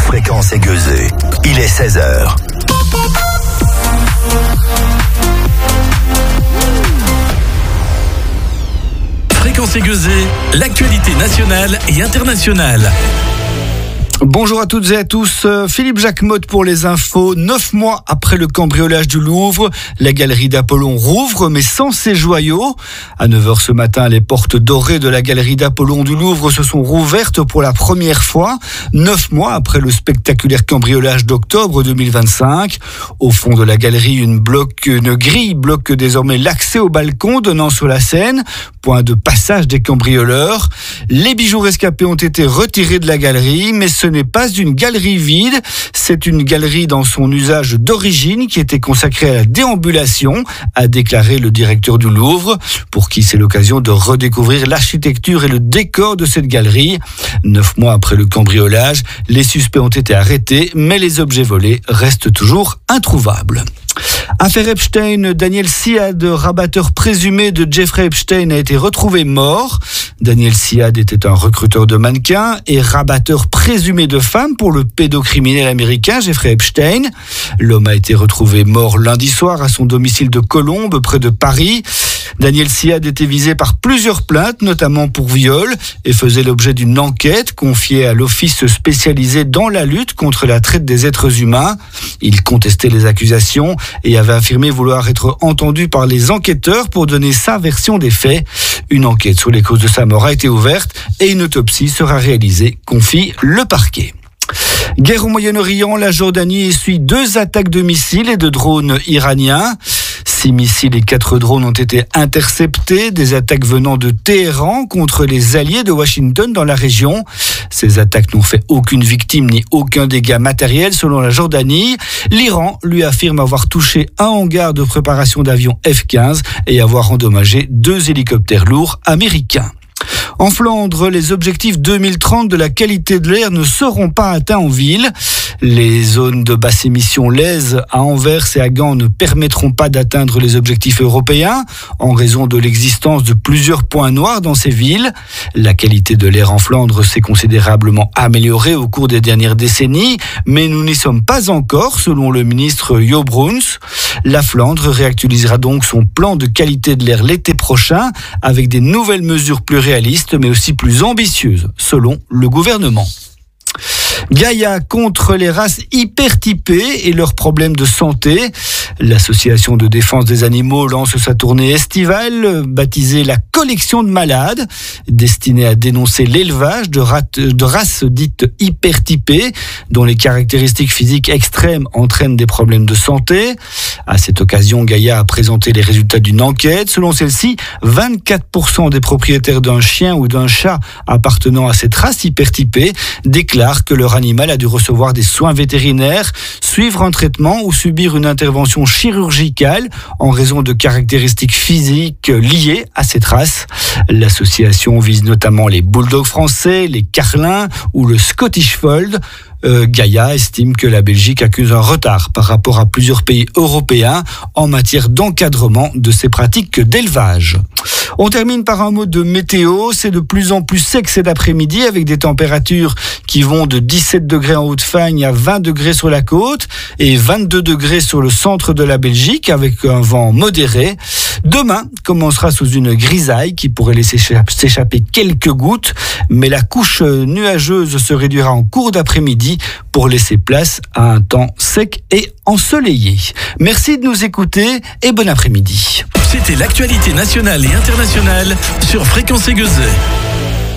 Fréquence Aiguezée. Il est 16h. Fréquence Aiguezée, l'actualité nationale et internationale. Bonjour à toutes et à tous, Philippe Jacquemotte pour les infos. 9 mois après le cambriolage du Louvre, la galerie d'Apollon rouvre, mais sans ses joyaux. À 9h ce matin, les portes dorées de la galerie d'Apollon du Louvre se sont rouvertes pour la première fois, 9 mois après le spectaculaire cambriolage d'octobre 2025. Au fond de la galerie, une grille bloque désormais l'accès au balcon donnant sur la Seine, point de passage des cambrioleurs. Les bijoux rescapés ont été retirés de la galerie, mais ce n'est pas une galerie vide, c'est une galerie dans son usage d'origine qui était consacrée à la déambulation, a déclaré le directeur du Louvre, pour qui c'est l'occasion de redécouvrir l'architecture et le décor de cette galerie. 9 mois après le cambriolage, les suspects ont été arrêtés, mais les objets volés restent toujours introuvables. Affaire Epstein, Daniel Siad, rabatteur présumé de Jeffrey Epstein, a été retrouvé mort. Daniel Siad était un recruteur de mannequins et rabatteur présumé de femmes pour le pédocriminel américain Jeffrey Epstein. L'homme a été retrouvé mort lundi soir à son domicile de Colombes, près de Paris. Daniel Siad était visé par plusieurs plaintes, notamment pour viol, et faisait l'objet d'une enquête confiée à l'office spécialisé dans la lutte contre la traite des êtres humains. Il contestait les accusations et avait affirmé vouloir être entendu par les enquêteurs pour donner sa version des faits. Une enquête sur les causes de sa mort a été ouverte et une autopsie sera réalisée, confie le parquet. Guerre au Moyen-Orient, la Jordanie essuie 2 attaques de missiles et de drones iraniens. 6 missiles et 4 drones ont été interceptés, des attaques venant de Téhéran contre les alliés de Washington dans la région. Ces attaques n'ont fait aucune victime ni aucun dégât matériel selon la Jordanie. L'Iran lui affirme avoir touché un hangar de préparation d'avions F-15 et avoir endommagé 2 hélicoptères lourds américains. En Flandre, les objectifs 2030 de la qualité de l'air ne seront pas atteints en ville. Les zones de basse émission Lèze à Anvers et à Gand ne permettront pas d'atteindre les objectifs européens en raison de l'existence de plusieurs points noirs dans ces villes. La qualité de l'air en Flandre s'est considérablement améliorée au cours des dernières décennies, mais nous n'y sommes pas encore, selon le ministre Jo Bruns. La Flandre réactualisera donc son plan de qualité de l'air l'été prochain avec des nouvelles mesures plus réalistes mais aussi plus ambitieuses, selon le gouvernement. Gaïa contre les races hypertypées et leurs problèmes de santé. L'association de défense des animaux lance sa tournée estivale baptisée la collection de malades, destinée à dénoncer l'élevage de races dites hypertypées dont les caractéristiques physiques extrêmes entraînent des problèmes de santé. À cette occasion, Gaïa a présenté les résultats d'une enquête. Selon celle-ci, 24% des propriétaires d'un chien ou d'un chat appartenant à cette race hypertypée déclarent que leur animal a dû recevoir des soins vétérinaires, suivre un traitement ou subir une intervention chirurgicale en raison de caractéristiques physiques liées à cette race. L'association vise notamment les bulldogs français, les carlins ou le Scottish Fold. Gaïa estime que la Belgique accuse un retard par rapport à plusieurs pays européens en matière d'encadrement de ces pratiques d'élevage. On termine par un mot de météo. C'est de plus en plus sec cet après-midi avec des températures qui vont de 17 degrés en Haute-Fagne à 20 degrés sur la côte et 22 degrés sur le centre de la Belgique avec un vent modéré. Demain commencera sous une grisaille qui pourrait laisser s'échapper quelques gouttes, mais la couche nuageuse se réduira en cours d'après-midi pour laisser place à un temps sec et ensoleillé. Merci de nous écouter et bon après-midi. C'était l'actualité nationale et internationale sur Fréquence Aiguezée.